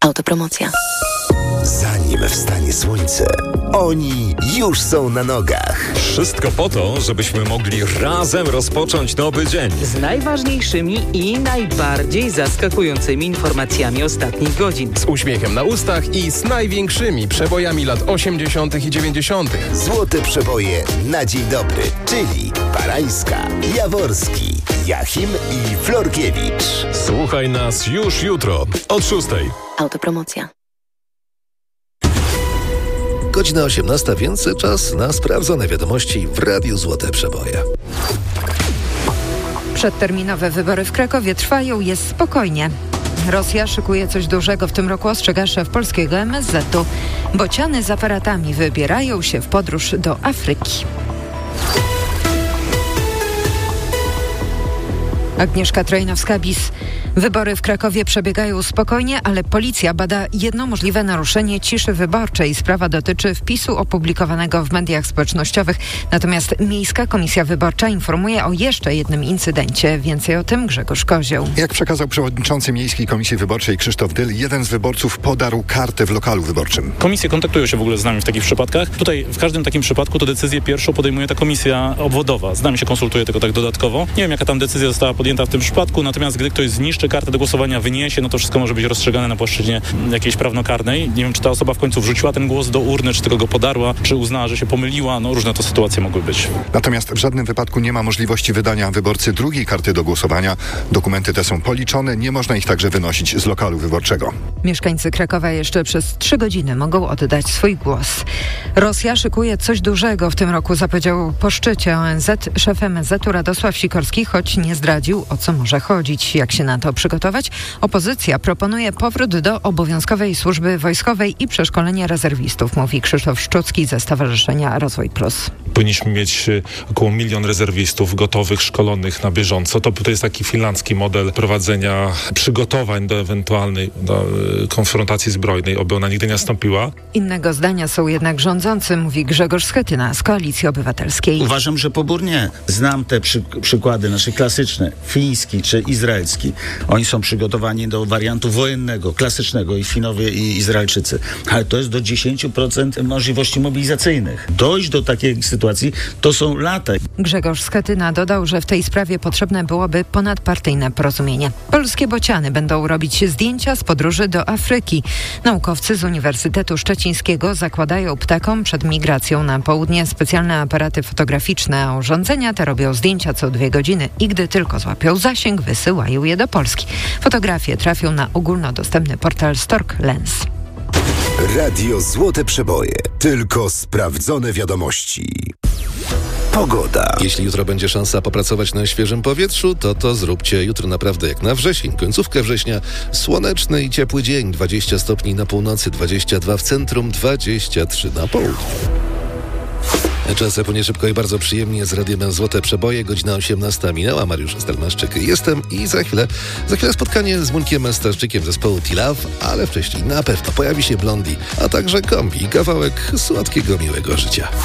Autopromocja. Zanim wstanie słońce, oni już są na nogach. Wszystko po to, żebyśmy mogli razem rozpocząć nowy dzień. Z najważniejszymi i najbardziej zaskakującymi informacjami ostatnich godzin. Z uśmiechem na ustach i z największymi przebojami lat 80. i 90. Złote przeboje na dzień dobry, czyli Parańska, Jaworski, Jachim i Florkiewicz. Słuchaj nas już jutro od 6. Autopromocja. Godzina 18, więc czas na sprawdzone wiadomości w Radiu Złote Przeboje. Przedterminowe wybory w Krakowie trwają, jest spokojnie. Rosja szykuje coś dużego w tym roku, ostrzega szef polskiego MSZ-u. Bociany z aparatami wybierają się w podróż do Afryki. Agnieszka Trojnowska-Bis. Wybory w Krakowie przebiegają spokojnie, ale policja bada jedno możliwe naruszenie ciszy wyborczej. Sprawa dotyczy wpisu opublikowanego w mediach społecznościowych. Natomiast Miejska Komisja Wyborcza informuje o jeszcze jednym incydencie. Więcej o tym Grzegorz Kozioł. Jak przekazał przewodniczący Miejskiej Komisji Wyborczej Krzysztof Dyl, jeden z wyborców podarł kartę w lokalu wyborczym. Komisje kontaktują się w ogóle z nami w takich przypadkach. Tutaj w każdym takim przypadku to decyzję pierwszą podejmuje ta komisja obwodowa. Z nami się konsultuje tylko tak dodatkowo. Nie wiem, jaka tam decyzja została podjęta w tym przypadku, natomiast gdy ktoś zniszczy kartę do głosowania, wyniesie, no to wszystko może być rozstrzygane na płaszczyźnie jakiejś prawnokarnej. Nie wiem, czy ta osoba w końcu wrzuciła ten głos do urny, czy tylko go podarła, czy uznała, że się pomyliła. No różne to sytuacje mogły być. Natomiast w żadnym wypadku nie ma możliwości wydania wyborcy drugiej karty do głosowania. Dokumenty te są policzone, nie można ich także wynosić z lokalu wyborczego. Mieszkańcy Krakowa jeszcze przez 3 godziny mogą oddać swój głos. Rosja szykuje coś dużego w tym roku, zapowiedział po szczycie ONZ szef MSZ-u Radosław Sikorski, choć nie zdradził, o co może chodzić. Jak się na to przygotować? Opozycja proponuje powrót do obowiązkowej służby wojskowej i przeszkolenie rezerwistów, mówi Krzysztof Szczucki ze Stowarzyszenia Rozwój Plus. Powinniśmy mieć około 1 milion rezerwistów gotowych, szkolonych na bieżąco. To jest taki finlandzki model prowadzenia przygotowań do ewentualnej konfrontacji zbrojnej, oby ona nigdy nie nastąpiła. Innego zdania są jednak rządzący, mówi Grzegorz Schetyna z Koalicji Obywatelskiej. Uważam, że pobór nie. Znam te przykłady nasze klasyczne, fiński czy izraelski. Oni są przygotowani do wariantu wojennego, klasycznego, i Finowie, i Izraelczycy. Ale to jest do 10% możliwości mobilizacyjnych. Dojść do takiej sytuacji to są lata. Grzegorz Schetyna dodał, że w tej sprawie potrzebne byłoby ponadpartyjne porozumienie. Polskie bociany będą robić zdjęcia z podróży do Afryki. Naukowcy z Uniwersytetu Szczecińskiego zakładają ptakom przed migracją na południe specjalne aparaty fotograficzne, a urządzenia te robią zdjęcia co 2 godziny i gdy tylko złapią zasięg, wysyłają je do Polski. Fotografie trafią na ogólnodostępny portal Stork Lens. Radio Złote Przeboje. Tylko sprawdzone wiadomości. Pogoda. Jeśli jutro będzie szansa popracować na świeżym powietrzu, to zróbcie. Jutro naprawdę jak na wrzesień, końcówkę września. Słoneczny i ciepły dzień. 20 stopni na północy, 22 w centrum, 23 na południu. Czas płynie szybko i bardzo przyjemnie z Radiem Złote Przeboje. Godzina 18 minęła. Mariusz Stelmaszczyk jestem i za chwilę spotkanie z Munkiem Staszczykiem zespołu T-Love, ale wcześniej na pewno pojawi się Blondie, a także Kombi, kawałek słodkiego, miłego życia.